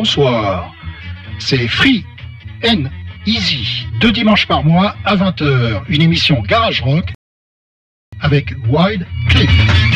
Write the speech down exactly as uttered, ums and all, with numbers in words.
bonsoir. C'est Free and Easy, deux dimanches par mois à vingt heures, une émission Garage Rock avec Wild Cliff.